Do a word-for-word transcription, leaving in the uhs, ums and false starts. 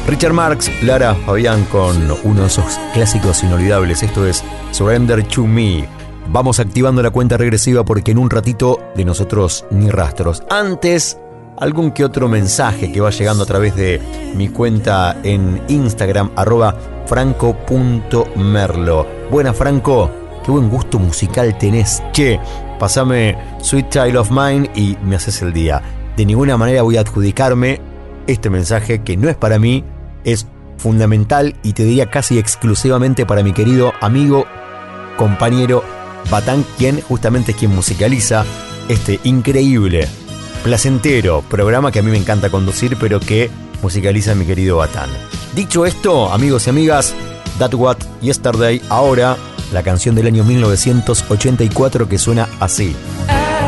Richard Marx, Lara Fabián con uno de esos clásicos inolvidables. Esto es Surrender to Me. Vamos activando la cuenta regresiva porque en un ratito de nosotros ni rastros. Antes, algún que otro mensaje que va llegando a través de mi cuenta en Instagram, arroba franco punto merlo. Buena, Franco, qué buen gusto musical tenés. Che, pasame Sweet Child of Mine y me haces el día. De ninguna manera voy a adjudicarme este mensaje que no es para mí, es fundamental y te diría casi exclusivamente para mi querido amigo, compañero Batán, quien justamente es quien musicaliza este increíble, placentero programa que a mí me encanta conducir, pero que musicaliza mi querido Batán. Dicho esto, amigos y amigas, That What Yesterday, ahora la canción del año mil novecientos ochenta y cuatro que suena así.